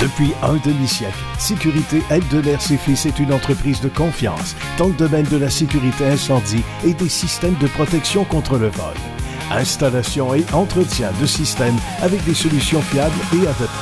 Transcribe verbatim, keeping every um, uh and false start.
Depuis un demi-siècle, Sécurité Eldeler et Fils est une entreprise de confiance dans le domaine de la sécurité incendie et des systèmes de protection contre le vol. Installation et entretien de systèmes avec des solutions fiables et adaptées.